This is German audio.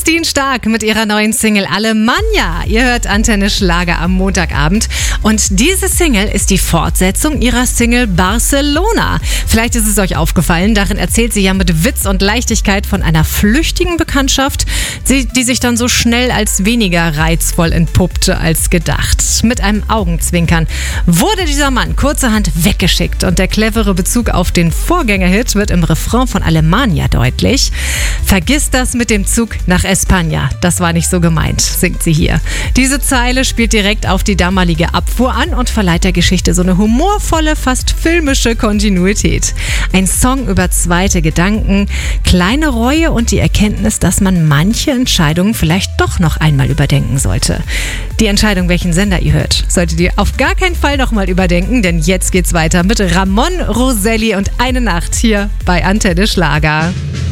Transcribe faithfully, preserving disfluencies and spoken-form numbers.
Christine Stark mit ihrer neuen Single Alemannia. Ihr hört Antenne Schlager am Montagabend. Und diese Single ist die Fortsetzung ihrer Single Barcelona. Vielleicht ist es euch aufgefallen, darin erzählt sie ja mit Witz und Leichtigkeit von einer flüchtigen Bekanntschaft, die sich dann so schnell als weniger reizvoll entpuppte als gedacht. Mit einem Augenzwinkern wurde dieser Mann kurzerhand weggeschickt und der clevere Bezug auf den Vorgängerhit wird im Refrain von Alemannia deutlich. Vergiss das mit dem Zug nach España. Das war nicht so gemeint, singt sie hier. Diese Zeile spielt direkt auf die damalige Abfuhr an und verleiht der Geschichte so eine humorvolle, fast filmische Kontinuität. Ein Song über zweite Gedanken, kleine Reue und die Erkenntnis, dass man manche Entscheidungen vielleicht doch noch einmal überdenken sollte. Die Entscheidung, welchen Sender ihr hört, solltet ihr auf gar keinen Fall nochmal überdenken, denn jetzt geht's weiter mit Ramon Roselli und Eine Nacht hier bei Antenne Schlager.